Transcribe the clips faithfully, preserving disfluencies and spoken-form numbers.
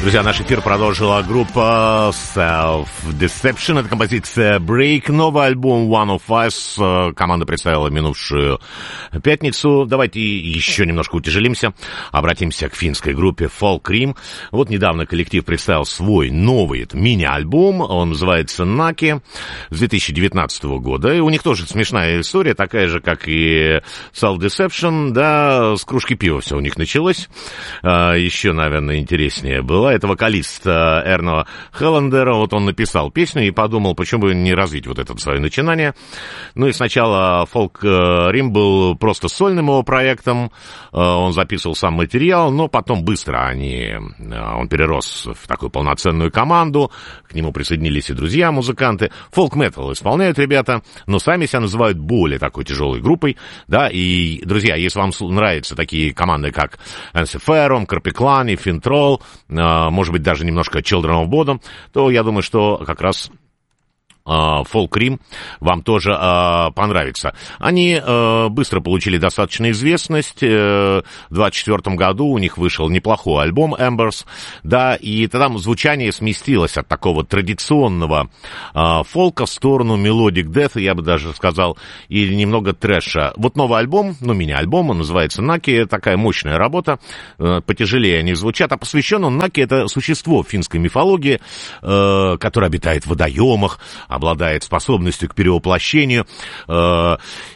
Друзья, наш эфир продолжила группа Self-Deception. Это композиция Break. Новый альбом One of Us. Команда представила минувшую пятницу. Давайте еще немножко утяжелимся. Обратимся к финской группе Folk Cream. Вот недавно коллектив представил свой новый мини-альбом. Он называется Naki с две тысячи девятнадцатого года. И у них тоже смешная история, такая же, как и Self-Deception. Да, с кружки пива все у них началось. Еще, наверное, интереснее было. Это вокалист Эрно Хеллендера, вот он написал песню и подумал, почему бы не развить вот это свое начинание. Ну и сначала Folk Cream был просто сольным его проектом, он записывал сам материал, но потом быстро они, он перерос в такую полноценную команду, к нему присоединились и друзья-музыканты. Фолк-метал исполняют ребята, но сами себя называют более такой тяжелой группой, да, и, друзья, если вам нравятся такие команды, как Ensiferum, Carpiclani, Fintroll, может быть, даже немножко Children of Bodom, то я думаю, что как раз Folk Cream вам тоже э, понравится. Они э, быстро получили достаточно известность. Э, в двадцать четвёртом году у них вышел неплохой альбом Embers, да, и тогда звучание сместилось от такого традиционного э, фолка в сторону мелодик дэта, я бы даже сказал, или немного трэша. Вот новый альбом, ну, мини-альбом, он называется Naki, такая мощная работа, э, потяжелее они звучат, а посвящен он Naki, это существо финской мифологии, э, которое обитает в водоемах, обладает способностью к перевоплощению, э,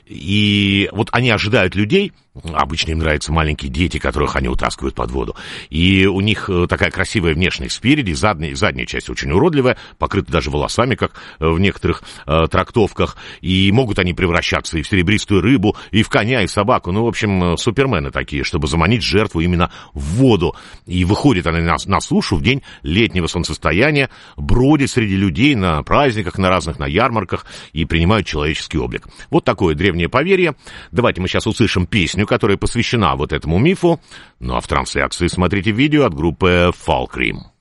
и вот они ожидают людей. Обычно им нравятся маленькие дети, которых они утаскивают под воду. И у них такая красивая внешность спереди, задняя, задняя часть очень уродливая, покрыта даже волосами, как в некоторых э, трактовках. И могут они превращаться и в серебристую рыбу, и в коня, и в собаку. Ну, в общем, супермены такие, чтобы заманить жертву именно в воду. И выходят они на, на сушу в день летнего солнцестояния, бродят среди людей на праздниках, на разных, на ярмарках и принимают человеческий облик. Вот такое древнее поверье. Давайте мы сейчас услышим песню, которая посвящена вот этому мифу. Ну а в трансляции смотрите видео от группы Folk Cream.